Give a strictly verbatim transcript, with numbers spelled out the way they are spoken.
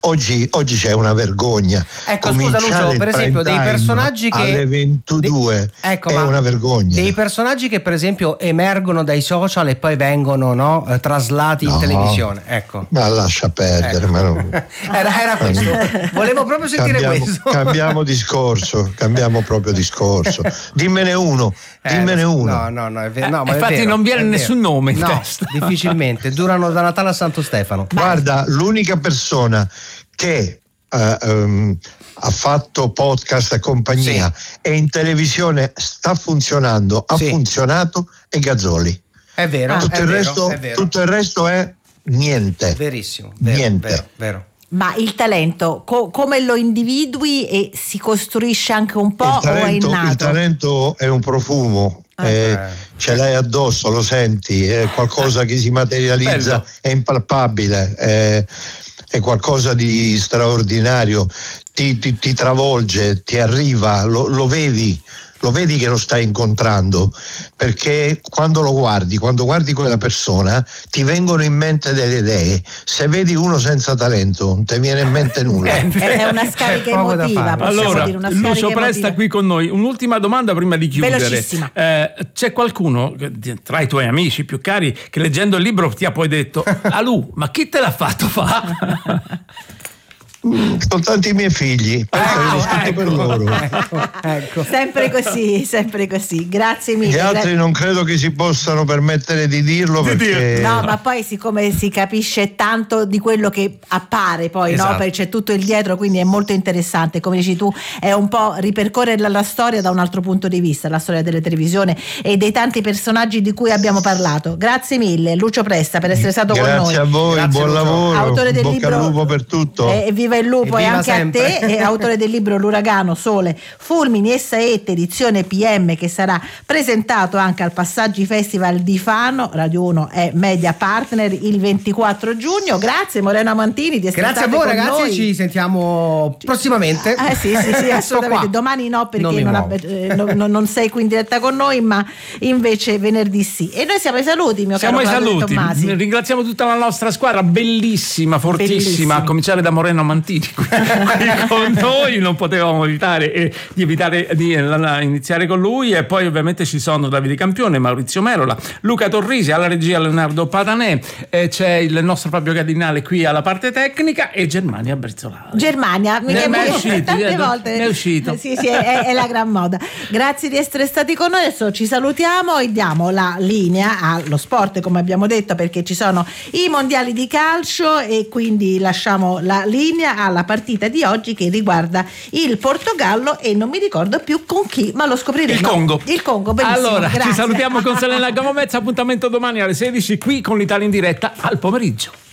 Oggi, oggi c'è una vergogna. Ecco, scusa Lucio, per esempio dei personaggi che alle ventidue de... ecco, è una vergogna. Dei personaggi che per esempio emergono dai social e poi vengono, no, eh, traslati no, in televisione. Ecco. Ma lascia perdere, ecco. Ma non... era, era questo. Volevo proprio sentire cambiamo, questo. Cambiamo discorso, cambiamo proprio discorso. Dimmene uno, dimmene eh, uno. No, no, no, è vero. No, ma infatti è vero, non viene nessun nome in no, testa. Difficilmente. Durano da Natale a Santo Stefano. Guarda, l'unica persona che uh, um, ha fatto podcast e compagnia sì. e in televisione sta funzionando, ha sì. funzionato, è Gazzoli. È vero, tutto, è il vero, resto, è vero. tutto il resto è niente. Verissimo, vero, niente. Vero, vero. Ma il talento, co- come lo individui e si costruisce anche un po' il talento, o è innato? Il talento è un profumo, ah, eh, ce l'hai addosso, lo senti, è qualcosa che si materializza, bello. È impalpabile, è, è qualcosa di straordinario, ti, ti, ti travolge, ti arriva, lo, lo vedi. Lo vedi che lo stai incontrando, perché quando lo guardi, quando guardi quella persona, ti vengono in mente delle idee. Se vedi uno senza talento, non ti viene in mente nulla. È una scarica emotiva. Allora, dire, una Lucio scarica Presta emotiva. qui con noi. Un'ultima domanda prima di chiudere. Velocissima. Eh, c'è qualcuno tra i tuoi amici più cari che leggendo il libro ti ha poi detto: Alù, ma chi te l'ha fatto fa? Mm, soltanto i miei figli, ecco, ecco, per loro. Ecco, ecco. Sempre così, sempre così. Grazie mille. Gli altri non credo che si possano permettere di dirlo perché... No, ma poi siccome si capisce tanto di quello che appare poi, esatto. no? Perché c'è tutto il dietro, quindi è molto interessante. Come dici tu, è un po' ripercorrere la storia da un altro punto di vista, la storia della televisione e dei tanti personaggi di cui abbiamo parlato. Grazie mille Lucio Presta per essere stato Grazie con noi. Grazie a voi, Grazie buon Lucio. lavoro, Autore del bocca libro, al lupo per tutto. Eh, viva il lupo e, e anche sempre. A te, e autore del libro L'uragano, sole, fulmini e saette, edizione P M, che sarà presentato anche al Passaggi Festival di Fano. Radio uno è media partner il ventiquattro giugno. Grazie Morena Mantini di essere Grazie a voi ragazzi, noi. Ci sentiamo prossimamente. Eh sì, sì, sì, assolutamente. Domani no, perché non, non, ab- eh, no, non sei qui in diretta con noi, ma invece venerdì sì. E noi siamo ai saluti, mio siamo caro ai saluti. Tommasi. Ringraziamo tutta la nostra squadra, bellissima, fortissima, Bellissimo. a cominciare da Morena Mantini qui con noi. Non potevamo evitare eh, di evitare di eh, iniziare con lui. E poi ovviamente ci sono Davide Campione, Maurizio Merola, Luca Torrisi, alla regia Leonardo Patanè, eh, c'è il nostro Fabio Cardinale qui alla parte tecnica e Germania Brezzolari. Germania, mi ne è uscito, tante eh, volte ne è uscito. Sì, sì, è, è la gran moda. Grazie di essere stati con noi. Adesso ci salutiamo e diamo la linea allo sport, come abbiamo detto, perché ci sono i mondiali di calcio e quindi lasciamo la linea alla partita di oggi che riguarda il Portogallo e non mi ricordo più con chi, ma lo scopriremo. Il Congo. Il Congo, benissimo. Allora, grazie. ci salutiamo con Selena Gamomezza, appuntamento domani alle sedici qui con l'Italia in diretta al pomeriggio.